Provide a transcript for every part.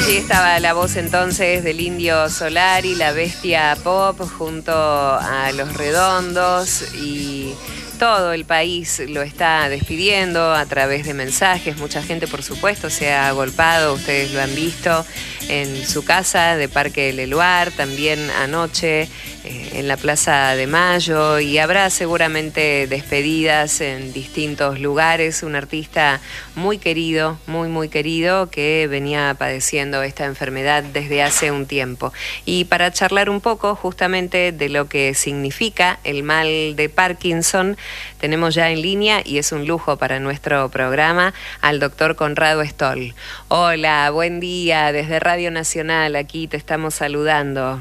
Allí estaba la voz entonces del Indio Solari, la bestia pop, junto a Los Redondos, y todo el país lo está despidiendo a través de mensajes. Mucha gente, por supuesto, se ha agolpado, ustedes lo han visto, en su casa de Parque Leluar, también anoche en la Plaza de Mayo, y habrá seguramente despedidas en distintos lugares. Un artista muy querido, muy querido, que venía padeciendo esta enfermedad desde hace un tiempo. Y para charlar un poco justamente de lo que significa el mal de Parkinson, tenemos ya en línea, y es un lujo para nuestro programa, al doctor Conrado Stoll. Hola, buen día, desde Radio Nacional, aquí te estamos saludando.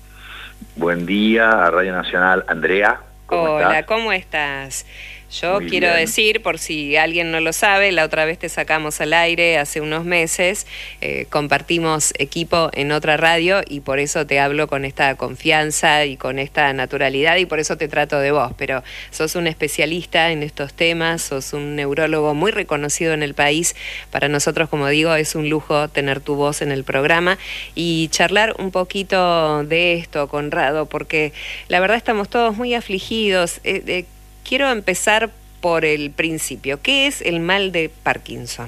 Buen día a Radio Nacional. Andrea, ¿cómo estás? Hola, ¿cómo estás? Yo Muy quiero bien. decir, por si alguien no lo sabe, la otra vez te sacamos al aire hace unos meses, compartimos equipo en otra radio, y por eso te hablo con esta confianza y con esta naturalidad, y por eso te trato de vos. Pero sos un especialista en estos temas, sos un neurólogo muy reconocido en el país. Para nosotros, como digo, es un lujo tener tu voz en el programa y charlar un poquito de esto, Conrado, porque la verdad estamos todos muy afligidos. Quiero empezar por el principio. ¿Qué es el mal de Parkinson?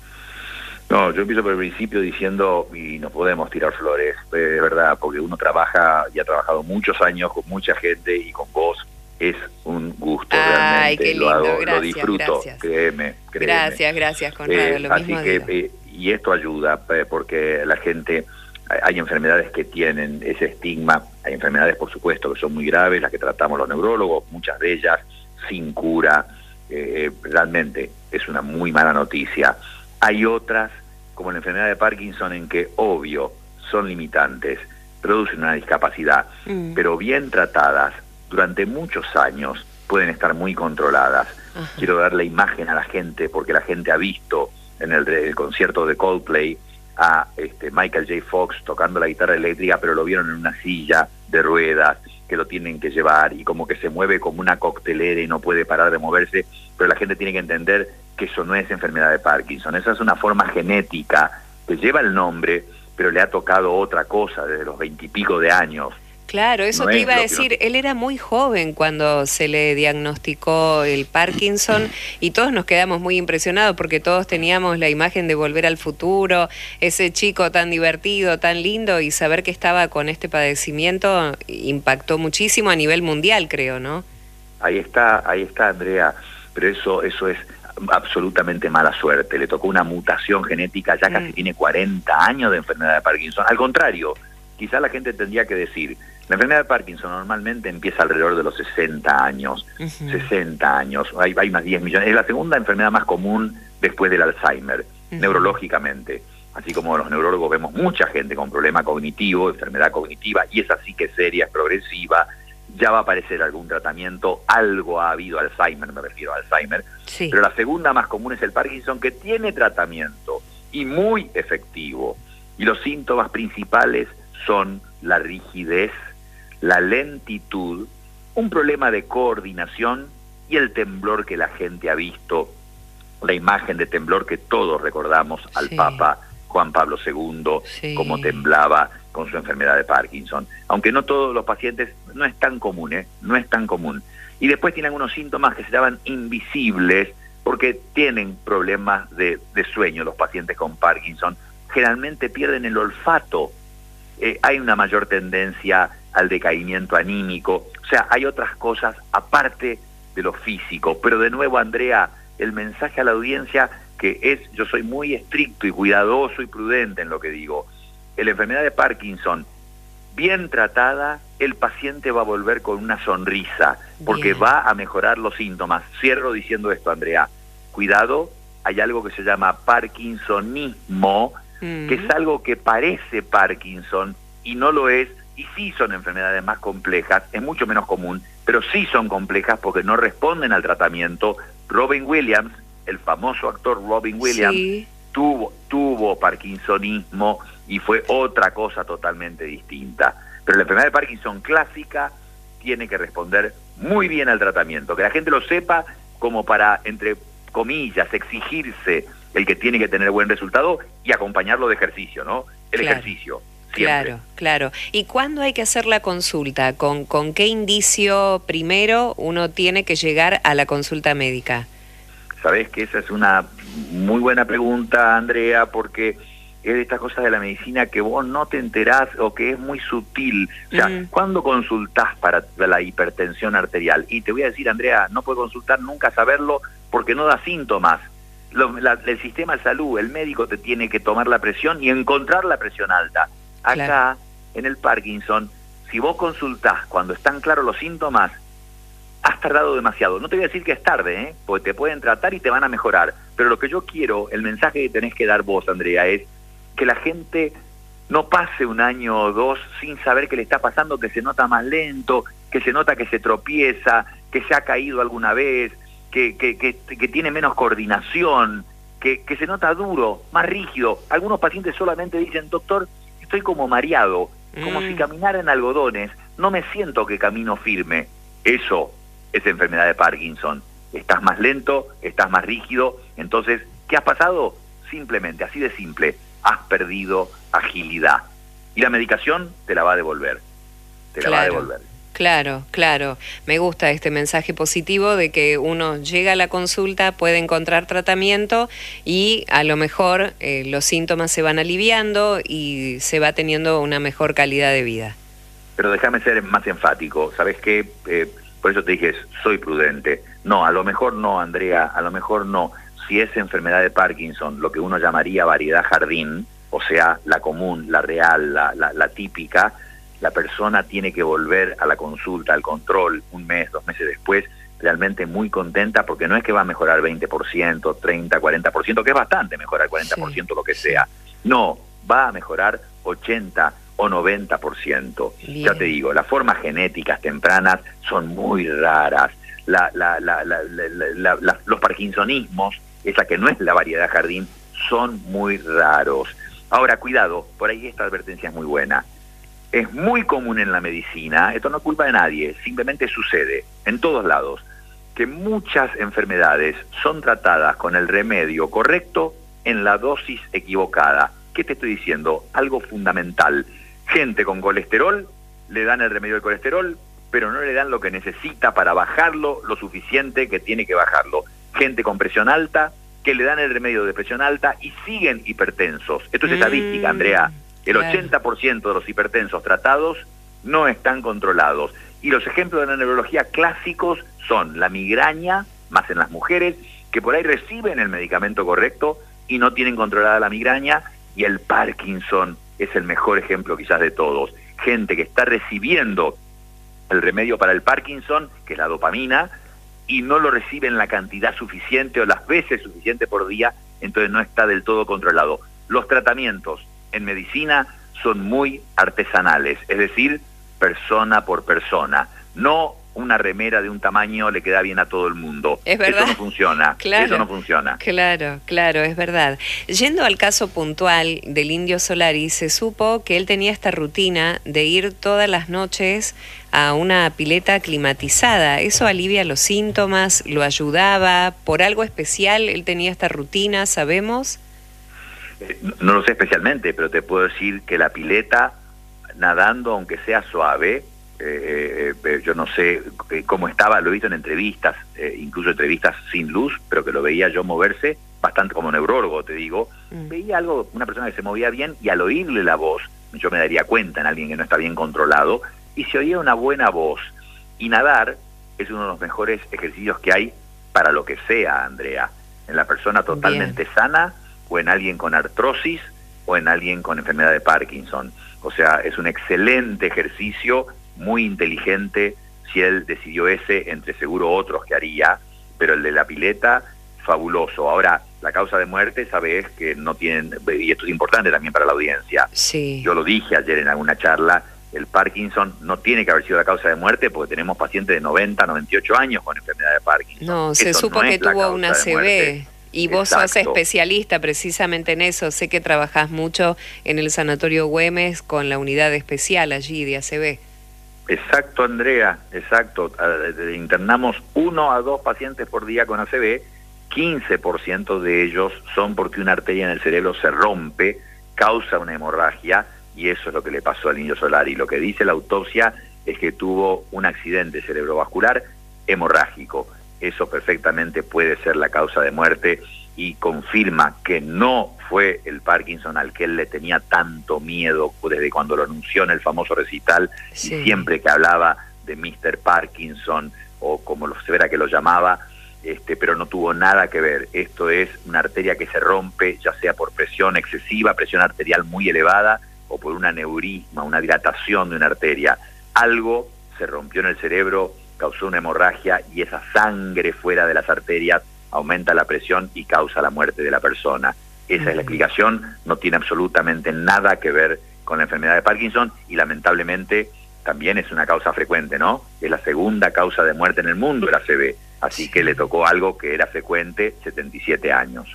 No, yo empiezo por el principio diciendo, y no podemos tirar flores, es verdad, porque uno trabaja y ha trabajado muchos años con mucha gente, y con vos es un gusto. Ay, realmente. qué lindo, Lo hago, gracias, lo disfruto, gracias. créeme. Gracias, Conrado, lo así mismo que, digo. y esto ayuda, porque la gente, hay enfermedades que tienen ese estigma, hay enfermedades, por supuesto, que son muy graves, las que tratamos los neurólogos, muchas de ellas sin cura. Realmente es una muy mala noticia. Hay otras, como la enfermedad de Parkinson, en que obvio son limitantes, producen una discapacidad, pero bien tratadas durante muchos años pueden estar muy controladas. Ajá. Quiero dar la imagen a la gente, porque la gente ha visto en el concierto de Coldplay a Michael J. Fox tocando la guitarra eléctrica, pero lo vieron en una silla de ruedas, que lo tienen que llevar, y como que se mueve como una coctelera y no puede parar de moverse, pero la gente tiene que entender que eso no es enfermedad de Parkinson. Esa es una forma genética que lleva el nombre, pero le ha tocado otra cosa desde los 20 y pico de años. Claro, eso te iba a decir. Él era muy joven cuando se le diagnosticó el Parkinson, y todos nos quedamos muy impresionados porque todos teníamos la imagen de Volver al Futuro, ese chico tan divertido, tan lindo, y saber que estaba con este padecimiento impactó muchísimo a nivel mundial, creo, ¿no? Ahí está, Andrea, pero eso es absolutamente mala suerte. Le tocó una mutación genética, ya casi tiene 40 años de enfermedad de Parkinson. Al contrario, quizá la gente tendría que decir, la enfermedad de Parkinson normalmente empieza alrededor de los 60 años, 60 años, hay más 10 millones, es la segunda enfermedad más común después del Alzheimer, neurológicamente, así como los neurólogos vemos mucha gente con problema cognitivo, enfermedad cognitiva, y esa sí que es seria, es progresiva, ya va a aparecer algún tratamiento, algo ha habido, Alzheimer, me refiero a Alzheimer, sí. Pero la segunda más común es el Parkinson, que tiene tratamiento, y muy efectivo, y los síntomas principales son la rigidez, la lentitud, un problema de coordinación y el temblor que la gente ha visto, la imagen de temblor que todos recordamos al Papa Juan Pablo II, cómo temblaba con su enfermedad de Parkinson. Aunque no todos los pacientes, no es tan común, no es tan común. Y después tienen algunos síntomas que se llaman invisibles, porque tienen problemas de sueño los pacientes con Parkinson. Generalmente pierden el olfato. Hay una mayor tendencia al decaimiento anímico, o sea, hay otras cosas aparte de lo físico. Pero de nuevo, Andrea, el mensaje a la audiencia que es, yo soy muy estricto y cuidadoso y prudente en lo que digo. La enfermedad de Parkinson, bien tratada, el paciente va a volver con una sonrisa, porque va a mejorar los síntomas. Cierro diciendo esto, Andrea, cuidado, hay algo que se llama parkinsonismo, que es algo que parece Parkinson y no lo es, y sí son enfermedades más complejas, es mucho menos común, pero sí son complejas porque no responden al tratamiento. Robin Williams, el famoso actor Robin Williams, tuvo parkinsonismo y fue otra cosa totalmente distinta. Pero la enfermedad de Parkinson clásica tiene que responder muy bien al tratamiento, que la gente lo sepa, como para, entre comillas, exigirse el que tiene que tener buen resultado y acompañarlo de ejercicio, ¿no? el claro, ejercicio, siempre. claro, claro. ¿Y cuándo hay que hacer la consulta? ¿Con qué indicio primero uno tiene que llegar a la consulta médica? Sabés que esa es una muy buena pregunta, Andrea, porque es de estas cosas de la medicina que vos no te enterás o que es muy sutil. O sea, ¿cuándo consultás para la hipertensión arterial? Y te voy a decir, Andrea, no puedes consultar nunca, saberlo, porque no da síntomas. El sistema de salud, el médico te tiene que tomar la presión y encontrar la presión alta. Acá, Claro. en el Parkinson, si vos consultás cuando están claros los síntomas, has tardado demasiado. No te voy a decir que es tarde, porque te pueden tratar y te van a mejorar. Pero lo que yo quiero, el mensaje que tenés que dar vos, Andrea, es que la gente no pase un año o dos sin saber qué le está pasando, que se nota más lento, que se nota que se tropieza, que se ha caído alguna vez, que tiene menos coordinación, que se nota duro, más rígido. Algunos pacientes solamente dicen, doctor, estoy como mareado, como si caminara en algodones, no me siento que camino firme. Eso es enfermedad de Parkinson. Estás más lento, estás más rígido. Entonces, ¿qué has pasado? Simplemente, así de simple, has perdido agilidad. Y la medicación te la va a devolver. Te la va a devolver. Claro, claro. Me gusta este mensaje positivo de que uno llega a la consulta, puede encontrar tratamiento y a lo mejor los síntomas se van aliviando y se va teniendo una mejor calidad de vida. Pero déjame ser más enfático. ¿Sabes qué? Por eso te dije, soy prudente. No, a lo mejor no, Andrea, a lo mejor no. Si es enfermedad de Parkinson, lo que uno llamaría variedad jardín, o sea, la común, la real, la típica, la persona tiene que volver a la consulta, al control, un mes, 2 meses después, realmente muy contenta, porque no es que va a mejorar 20%, 30, 40%, que es bastante mejorar 40%, lo que sea. No, va a mejorar 80 o 90%. Bien. Ya te digo, las formas genéticas tempranas son muy raras. Los parkinsonismos, esa que no es la variedad jardín, son muy raros. Ahora, cuidado, por ahí esta advertencia es muy buena. Es muy común en la medicina, esto no es culpa de nadie, simplemente sucede en todos lados, que muchas enfermedades son tratadas con el remedio correcto en la dosis equivocada. ¿Qué te estoy diciendo? Algo fundamental. Gente con colesterol, le dan el remedio del colesterol, pero no le dan lo que necesita para bajarlo lo suficiente que tiene que bajarlo. Gente con presión alta, que le dan el remedio de presión alta y siguen hipertensos. Esto es estadística, Andrea. El 80% de los hipertensos tratados no están controlados. Y los ejemplos de la neurología clásicos son la migraña, más en las mujeres, que por ahí reciben el medicamento correcto y no tienen controlada la migraña, y el Parkinson es el mejor ejemplo quizás de todos. Gente que está recibiendo el remedio para el Parkinson, que es la dopamina, y no lo recibe en la cantidad suficiente o las veces suficiente por día, entonces no está del todo controlado. Los tratamientos en medicina son muy artesanales, es decir, persona por persona. No una remera de un tamaño le queda bien a todo el mundo. Es verdad. Eso no funciona. Claro, eso no funciona. Claro, claro, es verdad. Yendo al caso puntual del Indio Solari, se supo que él tenía esta rutina de ir todas las noches a una pileta climatizada. ¿Eso alivia los síntomas? ¿Lo ayudaba? ¿Por algo especial él tenía esta rutina, sabemos? No lo sé especialmente, pero te puedo decir que la pileta, nadando aunque sea suave, yo no sé cómo estaba, lo he visto en entrevistas, incluso entrevistas sin luz, pero que lo veía yo moverse, bastante como neurólogo, te digo, veía algo, una persona que se movía bien, y al oírle la voz, yo me daría cuenta en alguien que no está bien controlado, y se oía una buena voz. Y nadar es uno de los mejores ejercicios que hay para lo que sea, Andrea, en la persona totalmente sana, o en alguien con artrosis, o en alguien con enfermedad de Parkinson. O sea, es un excelente ejercicio, muy inteligente. Si él decidió ese, entre seguro otros que haría, pero el de la pileta, fabuloso. Ahora, la causa de muerte, sabes que no tienen, y esto es importante también para la audiencia. Sí. Yo lo dije ayer en alguna charla, el Parkinson no tiene que haber sido la causa de muerte, porque tenemos pacientes de 90, 98 años con enfermedad de Parkinson. No, se supo que tuvo una ACV. Y vos sos especialista precisamente en eso. Sé que trabajás mucho en el Sanatorio Güemes con la unidad especial allí de ACV. Exacto, Andrea, exacto. Internamos 1 a 2 pacientes por día con ACV. 15% de ellos son porque una arteria en el cerebro se rompe causa una hemorragia, y eso es lo que le pasó al Indio Solari. Lo que dice la autopsia es que tuvo un accidente cerebrovascular hemorrágico. Eso perfectamente puede ser la causa de muerte y confirma que no fue el Parkinson al que él le tenía tanto miedo desde cuando lo anunció en el famoso recital, sí. Y siempre que hablaba de Mr. Parkinson, o como lo severa que lo llamaba, pero no tuvo nada que ver. Esto es una arteria que se rompe, ya sea por presión excesiva, presión arterial muy elevada, o por un aneurisma, una dilatación de una arteria. Algo se rompió en el cerebro, causó una hemorragia, y esa sangre fuera de las arterias aumenta la presión y causa la muerte de la persona. Esa es la explicación, no tiene absolutamente nada que ver con la enfermedad de Parkinson, y lamentablemente también es una causa frecuente, ¿no? Es la segunda causa de muerte en el mundo, el ACV. Así que le tocó algo que era frecuente, 77 años.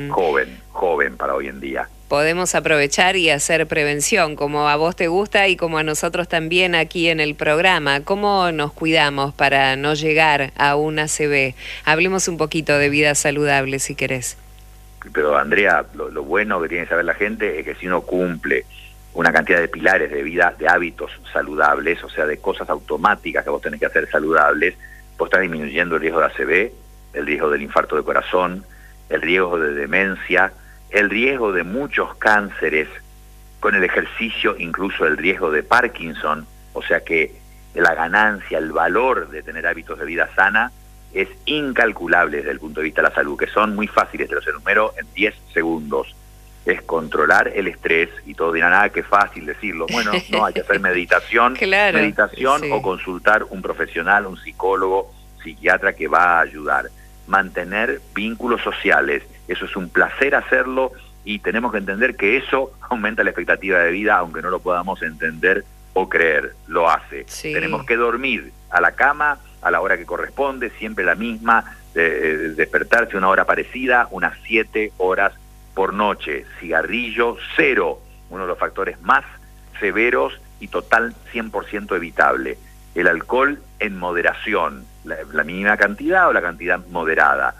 Joven para hoy en día. Podemos aprovechar y hacer prevención, como a vos te gusta y como a nosotros también aquí en el programa. ¿Cómo nos cuidamos para no llegar a un ACV? Hablemos un poquito de vida saludable, si querés. Pero Andrea, lo bueno que tiene que saber la gente es que si uno cumple una cantidad de pilares de vida, de hábitos saludables, o sea, de cosas automáticas que vos tenés que hacer saludables, vos estás disminuyendo el riesgo de ACV, el riesgo del infarto de corazón, el riesgo de demencia, el riesgo de muchos cánceres, con el ejercicio incluso el riesgo de Parkinson. O sea que la ganancia, el valor de tener hábitos de vida sana es incalculable desde el punto de vista de la salud, que son muy fáciles, te los enumero en 10 segundos. Es controlar el estrés, y todos dirán, qué fácil decirlo. Bueno, no, hay que hacer meditación, claro, meditación, sí. O consultar un profesional, un psicólogo, psiquiatra que va a ayudar. Mantener vínculos sociales, eso es un placer hacerlo, y tenemos que entender que eso aumenta la expectativa de vida, aunque no lo podamos entender o creer, lo hace. Sí. Tenemos que dormir a la cama a la hora que corresponde, siempre la misma, despertarse a una hora parecida, unas 7 horas por noche. Cigarrillo, 0, uno de los factores más severos y total 100% evitable. El alcohol en moderación, la mínima cantidad o la cantidad moderada.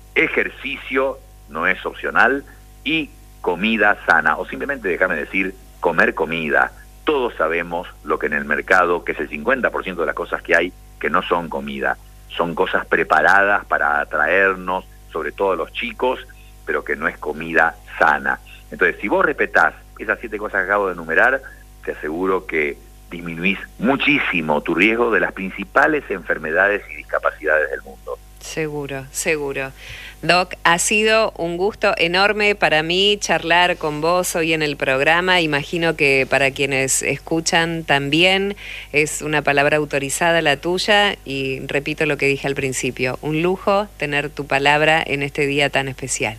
Ejercicio no es opcional, y comida sana, o simplemente déjame decir, comer comida. Todos sabemos lo que en el mercado, que es el 50% de las cosas que hay, que no son comida, son cosas preparadas para atraernos, sobre todo a los chicos, pero que no es comida sana. Entonces, si vos respetás esas 7 cosas que acabo de enumerar, te aseguro que disminuís muchísimo tu riesgo de las principales enfermedades y discapacidades del mundo. Seguro, seguro. Doc, ha sido un gusto enorme para mí charlar con vos hoy en el programa. Imagino que para quienes escuchan también es una palabra autorizada la tuya, y repito lo que dije al principio, un lujo tener tu palabra en este día tan especial.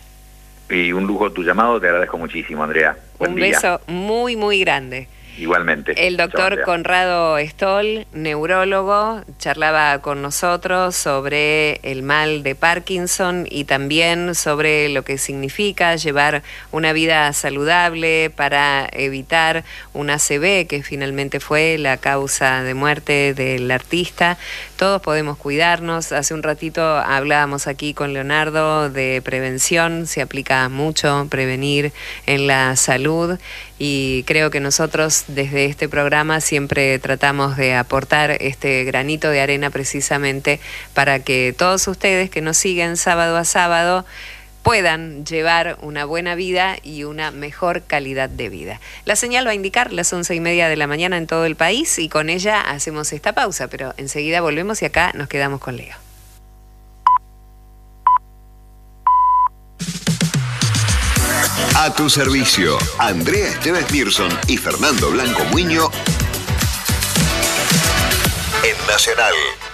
Y un lujo tu llamado, te agradezco muchísimo, Andrea. Buen día. Beso muy, muy grande. Igualmente. El doctor Conrado Stoll, neurólogo, charlaba con nosotros sobre el mal de Parkinson y también sobre lo que significa llevar una vida saludable para evitar un ACV, que finalmente fue la causa de muerte del artista. Todos podemos cuidarnos. Hace un ratito hablábamos aquí con Leonardo de prevención. Se aplica mucho prevenir en la salud, y creo que nosotros desde este programa siempre tratamos de aportar este granito de arena precisamente para que todos ustedes que nos siguen sábado a sábado puedan llevar una buena vida y una mejor calidad de vida. La señal va a indicar las 11:30 de la mañana en todo el país, y con ella hacemos esta pausa, pero enseguida volvemos y acá nos quedamos con Leo. A tu servicio, Andrea Esteves Mirson y Fernando Blanco Muiño en Nacional.